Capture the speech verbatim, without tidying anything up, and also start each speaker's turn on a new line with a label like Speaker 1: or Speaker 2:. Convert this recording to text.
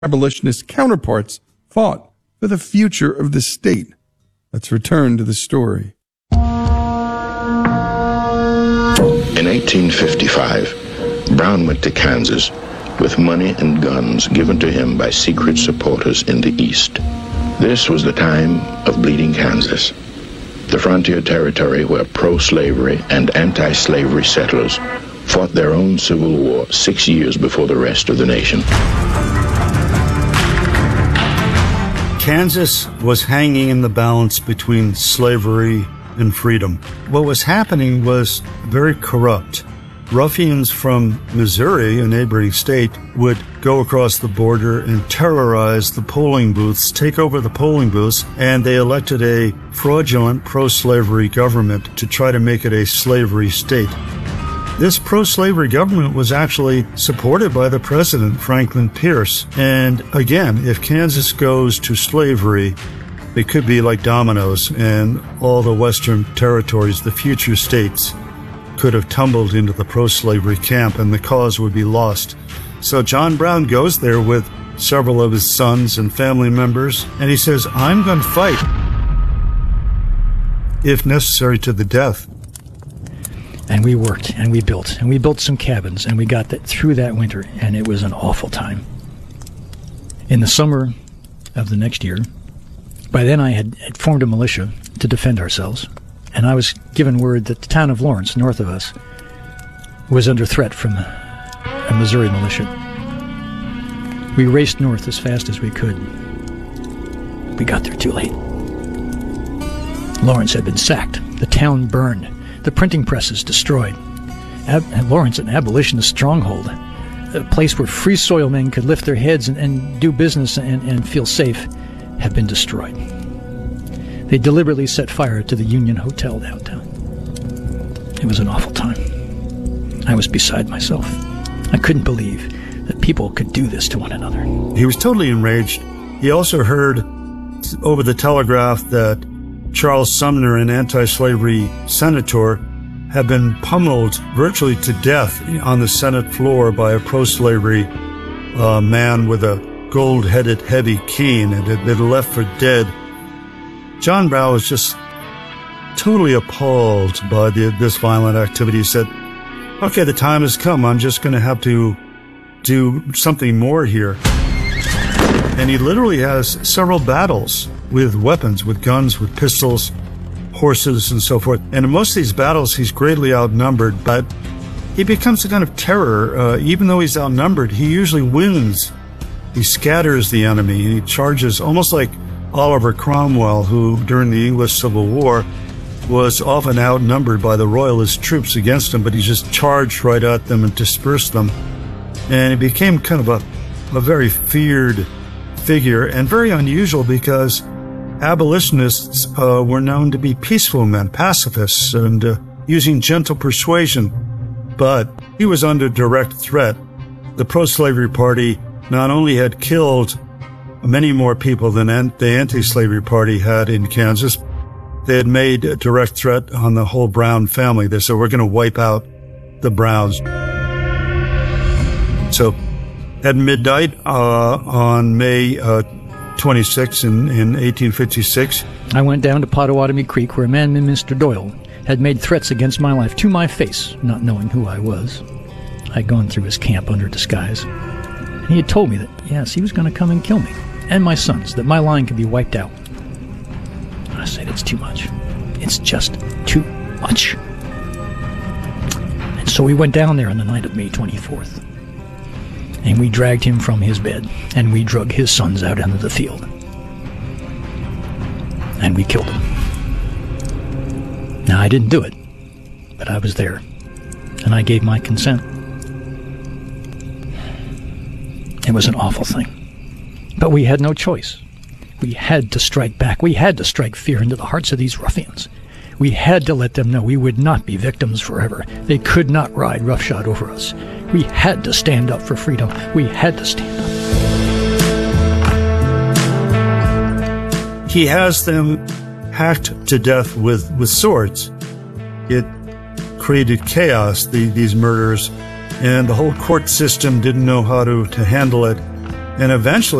Speaker 1: abolitionist counterparts fought for the future of the state. Let's return to the story.
Speaker 2: In eighteen fifty-five, Brown went to Kansas with money and guns given to him by secret supporters in the East. This was the time of Bleeding Kansas, the frontier territory where pro-slavery and anti-slavery settlers fought their own civil war six years before the rest of the nation.
Speaker 3: Kansas was hanging in the balance between slavery and freedom. What was happening was very corrupt. Ruffians from Missouri, a neighboring state, would go across the border and terrorize the polling booths, take over the polling booths, and they elected a fraudulent pro-slavery government to try to make it a slavery state. This pro-slavery government was actually supported by the president, Franklin Pierce. And again, if Kansas goes to slavery, it could be like dominoes, and all the western territories, the future states, could have tumbled into the pro-slavery camp and the cause would be lost. So John Brown goes there with several of his sons and family members, and he says, I'm going to fight, if necessary, to the death.
Speaker 4: And we worked, and we built, and we built some cabins, and we got that through that winter, and it was an awful time. In the summer of the next year, by then I had, had formed a militia to defend ourselves, and I was given word that the town of Lawrence, north of us, was under threat from a, a Missouri militia. We raced north as fast as we could. We got there too late. Lawrence had been sacked. The town burned. The printing presses destroyed. Ab- Lawrence, an abolitionist stronghold, a place where free soil men could lift their heads and, and do business and, and feel safe, had been destroyed. They deliberately set fire to the Union Hotel downtown. It was an awful time. I was beside myself. I couldn't believe that people could do this to one another.
Speaker 3: He was totally enraged. He also heard over the telegraph that Charles Sumner, an anti-slavery senator, had been pummeled virtually to death on the Senate floor by a pro-slavery uh, man with a gold-headed heavy cane and had been left for dead. John Brown was just totally appalled by the, this violent activity. He said, okay, the time has come. I'm just going to have to do something more here. And he literally has several battles with weapons, with guns, with pistols, horses, and so forth. And in most of these battles, he's greatly outnumbered, but he becomes a kind of terror. Uh, even though he's outnumbered, he usually wins. He scatters the enemy, and he charges almost like Oliver Cromwell, who during the English Civil War was often outnumbered by the royalist troops against him, but he just charged right at them and dispersed them. And he became kind of a, a very feared figure, and very unusual because abolitionists uh, were known to be peaceful men, pacifists, and uh, using gentle persuasion. But he was under direct threat. The pro-slavery party not only had killed many more people than the anti-slavery party had in Kansas, they had made a direct threat on the whole Brown family. They said, we're going to wipe out the Browns. So at midnight uh, on May uh, twenty-sixth in, in eighteen fifty-six,
Speaker 4: I went down to Pottawatomie Creek where a man named Mister Doyle had made threats against my life to my face, not knowing who I was. I'd gone through his camp under disguise. And he had told me that, yes, he was going to come and kill me and my sons, that my line could be wiped out. I said, it's too much. It's just too much. And so we went down there on the night of May twenty-fourth. And we dragged him from his bed, and we drug his sons out into the field. And we killed him. Now, I didn't do it, but I was there, and I gave my consent. It was an awful thing. But we had no choice. We had to strike back. We had to strike fear into the hearts of these ruffians. We had to let them know we would not be victims forever. They could not ride roughshod over us. We had to stand up for freedom. We had to stand
Speaker 3: up. He has them hacked to death with, with swords. It created chaos, the, these murders, and the whole court system didn't know how to, to handle it. and eventually